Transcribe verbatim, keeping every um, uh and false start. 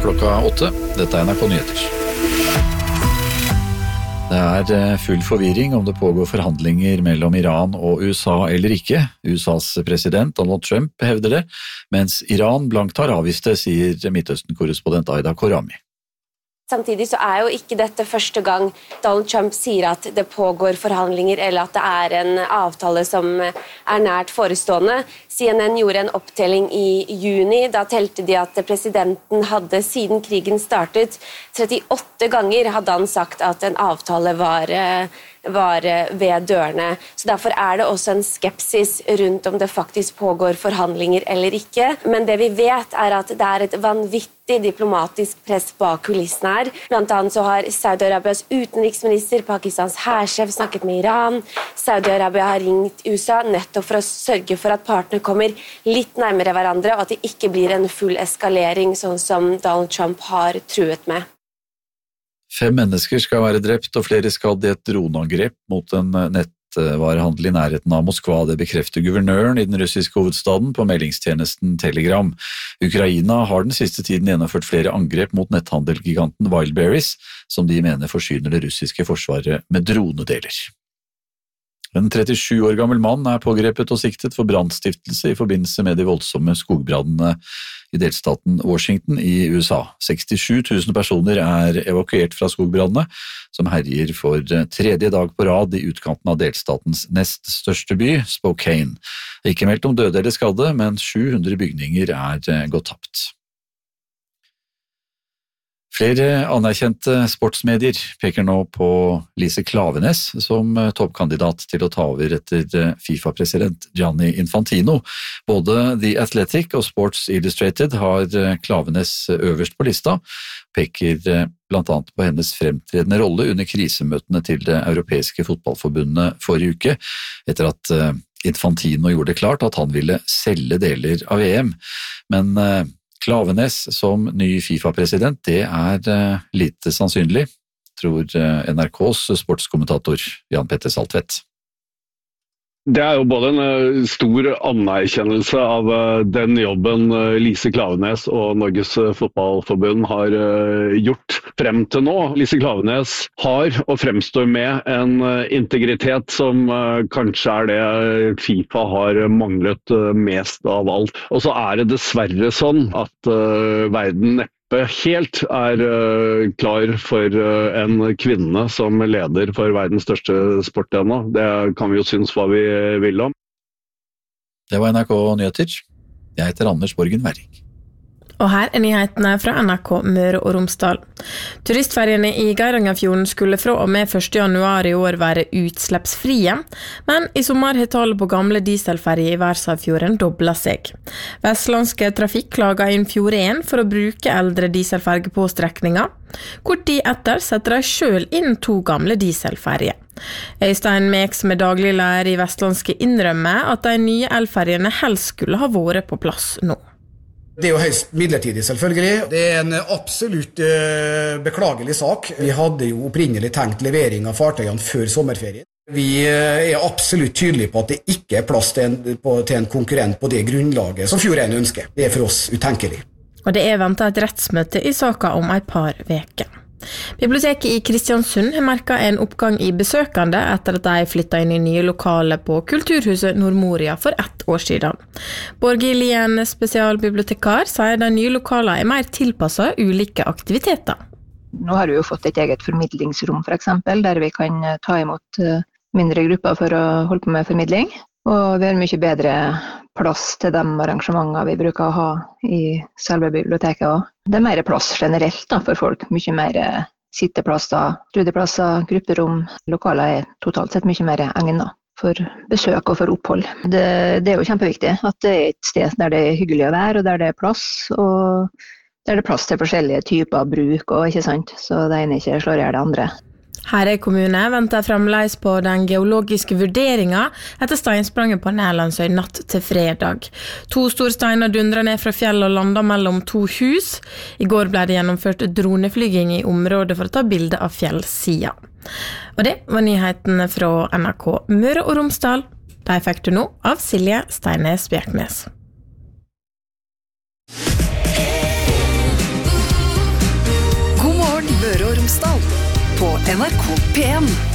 er klokka åtte. Dette er N R K Nyheter. Det er full forvirring om det pågår forhandlinger mellom Iran og U S A eller ikke. U S A's president Donald Trump hevder det, mens Iran blankt har avvist det, sier Midtøsten-korrespondent Aida Korami. Samtidig så er jo ikke dette første gang Donald Trump sier at det pågår forhandlinger eller at det er en avtale som er nært forestående. C N N gjorde en opptelling i juni. Da telte de at presidenten hadde siden krigen startet trettiåtte ganger hadde han sagt at en avtale var, var ved dørene. Så derfor er det også en skepsis rundt om det faktisk pågår forhandlinger eller ikke. Men det vi vet er at det er et vanvittig diplomatisk press bak kulissene her. Blant annet så har Saudi-Arabias utenriksminister, Pakistans hærsjef, snakket med Iran. Saudi-Arabia har ringt U S A nettopp for å sørge for at partene kommer litt nærmere hverandre, og at det ikke blir en full eskalering, sånn som Donald Trump har truet med. Fem mennesker skal være drept og flere skadd i et droneangrep mot en nettvarehandel i nærheten av Moskva. Det bekrefter guvernøren i den russiske hovedstaden på meldingstjenesten Telegram. Ukraina har den siste tiden gjennomført flere angrep mot netthandelgiganten Wildberries, som de mener forsyner det russiske forsvaret med dronedeler. En trettisju år gammel mann er pågrepet og siktet for brannstiftelse i forbindelse med de voldsomme skogbrannene i delstaten Washington i U S A. sekstisju tusen personer er evakuert fra skogbrannene, som herjer for tredje dag på rad i utkanten av delstatens nest største by, Spokane. Det er ikke meldt om døde eller skadde, men sju hundre bygninger er gått tapt. Flere anerkjente sportsmedier peker nå på Lise Klaveness som toppkandidat til å ta over etter FIFA-president Gianni Infantino. Både The Athletic og Sports Illustrated har Klaveness øverst på lista, peker blant annet på hennes fremtredende rolle under krisemøtene til det europeiske fotballforbundet forrige uke, etter at Infantino gjorde det klart at han ville selge deler av E M. Men Klaveness som ny FIFA-president, det er lite sannsynlig, tror N R K's sportskommentator Jan Petter Saltvedt. Det er jo både en stor anerkjennelse av den jobben Lise Klaveness og Norges Fotballforbund har gjort frem til nå. Lise Klaveness har og fremstår med en integritet som kanskje er det FIFA har manglet mest av alt. Og så er det dessverre sånn at verden neppe helt er uh, klar for uh, en kvinne som leder for verdens største sport ennå. Det kan vi jo synes hva vi vil om. Det var N R K Nyheter. Jeg heter Anders Borgen Verring. Og her er nyhetene fra N R K Møre og Romsdal. Turistferiene i Geirangerfjorden skulle fra og med første januar i år være utslippsfrie, men i sommer har tallet på gamle dieselferger i Versafjorden doblet seg. Vestlandske Trafikk klaget inn Fjord én for å bruke eldre dieselferger på strekninger. Kort tid etter setter de selv inn to gamle dieselferger. Øystein Mek, som er daglig lærer i Vestlandske, innrømmer at de nye elfergene helst skulle ha vært på plass nå. Det er jo høyst midlertidig selvfølgelig. Det er en absolutt uh, beklagelig sak. Vi hadde jo opprinnelig tenkt levering av fartøyene før sommerferien. Vi uh, er absolutt tydelige på at det ikke er plass til en, på, til en konkurrent på det grunnlaget som Fjord én ønsker. Det er for oss utenkelig. Og det er ventet et rettsmøte i saken om et par veker. Biblioteket i Kristiansund har merket en oppgang i besøkende etter at de flyttet inn i nye lokaler på Kulturhuset Nordmoria for ett år siden. Borghild Lien, spesialbibliotekar, sier de nye lokalene er mer tilpasset ulike aktiviteter. Nå har vi jo fått et eget formidlingsrom for eksempel, der vi kan ta imot mindre grupper for å holde på med formidling. Og vi har mye bedre plass til de arrangementene vi bruker å ha i selve biblioteket også. Det er mer plass generelt da, for folk, mye mer sitteplasser, studieplasser, grupperom. Lokaler er totalt sett mye mer egnet for besøk og for opphold. Det, det er jo kjempeviktig at det er et sted der det er hyggelig å være, og der det er plass, og der det er plass til forskjellige typer bruk, og ikke sant, så det ene ikke slår ihjel det andre. Herøy kommune venter fremleis på den geologiske vurderingen etter steinspranget på Nærlandsøy natt til fredag. To store steiner dundret ned fra fjell og landet mellom to hus. I går ble det gjennomført droneflyging i området for å ta bilde av fjellsida. Og det var nyhetene fra N R K Møre og Romsdal. De fikk du nå av Silje Steines Bjerknes. Møre og Romsdal på N R K P en.